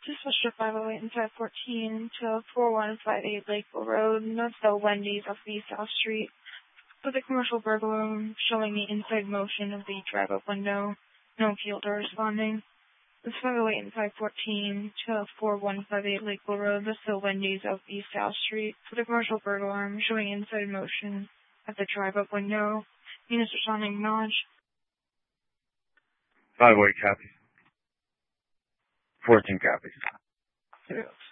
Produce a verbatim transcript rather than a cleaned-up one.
Just switch to five oh eight and five fourteen to four one five eight Lakeville Road, Northville Wendy's off the South Street, with a commercial burglar showing the inside motion of the drive-up window. No field are responding. It's five oh eight and five fourteen to four one five eight Lakeville Road, Northville Wendy's off the South Street, with a commercial burglar showing inside motion of the drive-up window. Units responding, acknowledge. five oh eight copies. fourteen copies.